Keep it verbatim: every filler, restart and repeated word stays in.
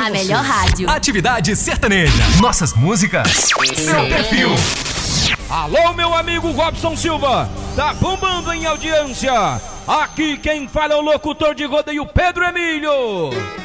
A melhor rádio. Atividade sertaneja. Nossas músicas. Seu perfil. Alô, meu amigo Robson Silva. Tá bombando em audiência. Aqui quem fala é o locutor de rodeio Pedro Emílio.